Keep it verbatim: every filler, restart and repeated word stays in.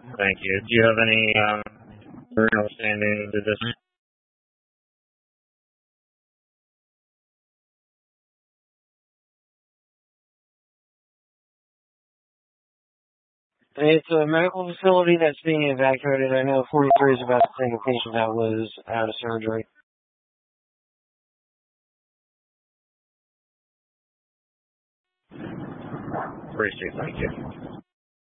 Thank you. Do you have any um, outstanding to this? It's a medical facility that's being evacuated. I know forty-three is about to take a patient that was out of surgery. Appreciate it. Thank you.